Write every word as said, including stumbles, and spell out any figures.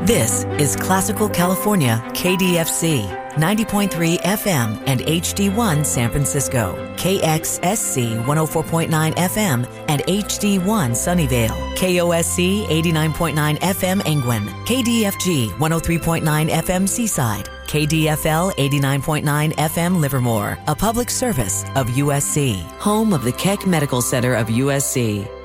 This is Classical California K D F C, ninety point three F M and H D one San Francisco, K X S C one oh four point nine F M and H D one Sunnyvale, K O S C eighty-nine point nine F M Angwin, K D F G one oh three point nine F M Seaside, K D F L eighty-nine point nine F M Livermore, a public service of U S C, home of the Keck Medical Center of U S C.